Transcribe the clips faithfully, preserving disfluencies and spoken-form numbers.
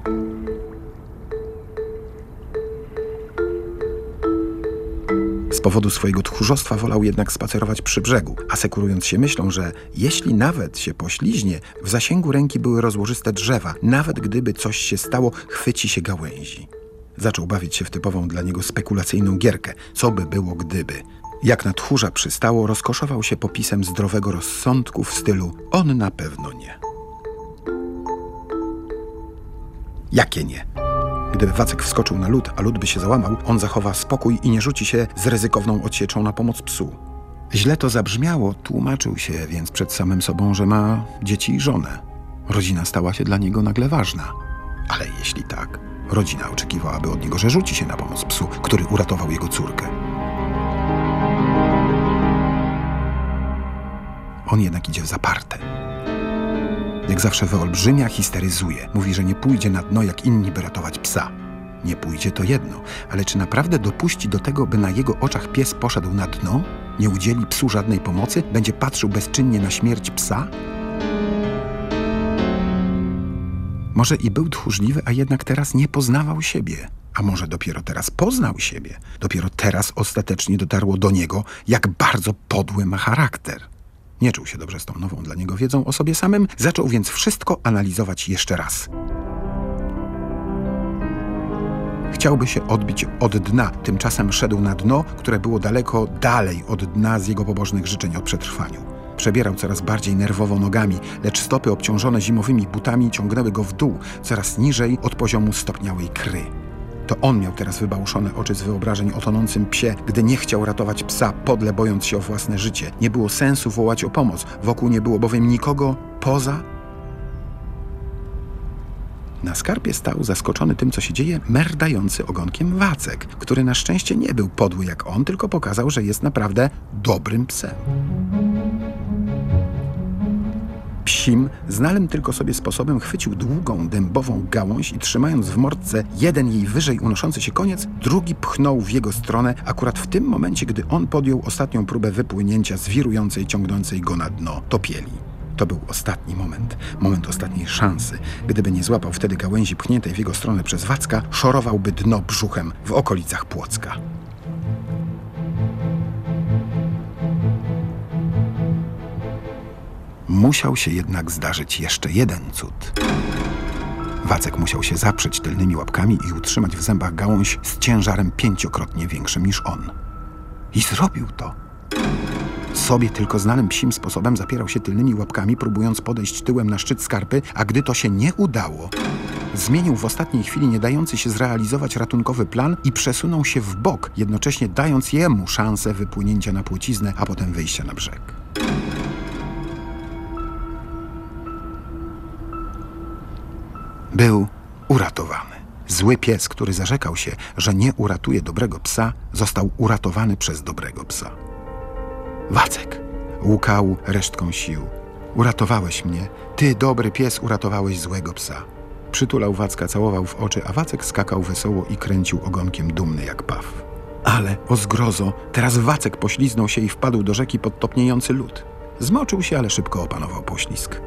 Z powodu swojego tchórzostwa wolał jednak spacerować przy brzegu, asekurując się myślą, że jeśli nawet się pośliźnie, w zasięgu ręki były rozłożyste drzewa, nawet gdyby coś się stało, chwyci się gałęzi. Zaczął bawić się w typową dla niego spekulacyjną gierkę, co by było gdyby. Jak na tchórza przystało, rozkoszował się popisem zdrowego rozsądku w stylu on na pewno nie. Jakie nie? Gdyby Wacek wskoczył na lód, a lód by się załamał, on zachowa spokój i nie rzuci się z ryzykowną odsieczą na pomoc psu. Źle to zabrzmiało, tłumaczył się więc przed samym sobą, że ma dzieci i żonę. Rodzina stała się dla niego nagle ważna. Ale jeśli tak, rodzina oczekiwałaby od niego, że rzuci się na pomoc psu, który uratował jego córkę. On jednak idzie w zaparte. Jak zawsze wyolbrzymia, histeryzuje. Mówi, że nie pójdzie na dno jak inni, by ratować psa. Nie pójdzie to jedno, ale czy naprawdę dopuści do tego, by na jego oczach pies poszedł na dno? Nie udzieli psu żadnej pomocy? Będzie patrzył bezczynnie na śmierć psa? Może i był tchórzliwy, a jednak teraz nie poznawał siebie. A może dopiero teraz poznał siebie. Dopiero teraz ostatecznie dotarło do niego, jak bardzo podły ma charakter. Nie czuł się dobrze z tą nową dla niego wiedzą o sobie samym, zaczął więc wszystko analizować jeszcze raz. Chciałby się odbić od dna, tymczasem szedł na dno, które było daleko dalej od dna z jego pobożnych życzeń o przetrwaniu. Przebierał coraz bardziej nerwowo nogami, lecz stopy obciążone zimowymi butami ciągnęły go w dół, coraz niżej od poziomu stopniałej kry. To on miał teraz wybałuszone oczy z wyobrażeń o tonącym psie, gdy nie chciał ratować psa, podle bojąc się o własne życie. Nie było sensu wołać o pomoc, wokół nie było bowiem nikogo poza... Na skarpie stał, zaskoczony tym, co się dzieje, merdający ogonkiem Wacek, który na szczęście nie był podły jak on, tylko pokazał, że jest naprawdę dobrym psem. Psim, znanym tylko sobie sposobem, chwycił długą, dębową gałąź i trzymając w mordce jeden jej wyżej unoszący się koniec, drugi pchnął w jego stronę akurat w tym momencie, gdy on podjął ostatnią próbę wypłynięcia z wirującej, ciągnącej go na dno topieli. To był ostatni moment, moment ostatniej szansy. Gdyby nie złapał wtedy gałęzi pchniętej w jego stronę przez Wacka, szorowałby dno brzuchem w okolicach Płocka. Musiał się jednak zdarzyć jeszcze jeden cud. Wacek musiał się zaprzeć tylnymi łapkami i utrzymać w zębach gałąź z ciężarem pięciokrotnie większym niż on. I zrobił to. Sobie tylko znanym psim sposobem zapierał się tylnymi łapkami, próbując podejść tyłem na szczyt skarpy, a gdy to się nie udało, zmienił w ostatniej chwili nie dający się zrealizować ratunkowy plan i przesunął się w bok, jednocześnie dając jemu szansę wypłynięcia na płciznę, a potem wyjścia na brzeg. Był uratowany. Zły pies, który zarzekał się, że nie uratuje dobrego psa, został uratowany przez dobrego psa. Wacek łukał resztką sił. Uratowałeś mnie. Ty, dobry pies, uratowałeś złego psa. Przytulał Wacka, całował w oczy, a Wacek skakał wesoło i kręcił ogonkiem dumny jak paw. Ale, o zgrozo, teraz Wacek pośliznął się i wpadł do rzeki pod topniejący lód. Zmoczył się, ale szybko opanował poślizg.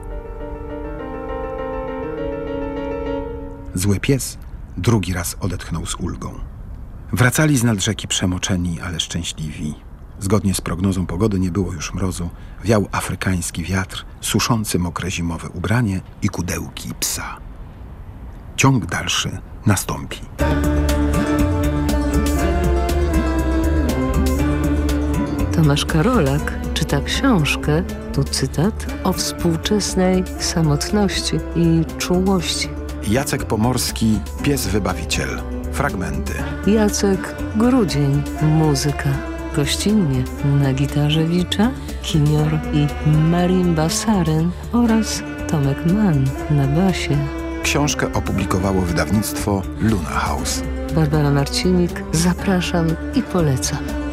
Zły pies drugi raz odetchnął z ulgą. Wracali z nad rzeki przemoczeni, ale szczęśliwi. Zgodnie z prognozą pogody nie było już mrozu, wiał afrykański wiatr, suszący mokre zimowe ubranie i kudełki psa. Ciąg dalszy nastąpi. Tomasz Karolak czyta książkę, tu cytat, o współczesnej samotności i czułości. Jacek Pomorski, Pies Wybawiciel. Fragmenty. Jacek Grudzień, muzyka. Gościnnie na gitarze Wicza, Kinior i marimba Saren oraz Tomek Mann na basie. Książkę opublikowało wydawnictwo Luna House. Barbara Marcinik, zapraszam i polecam.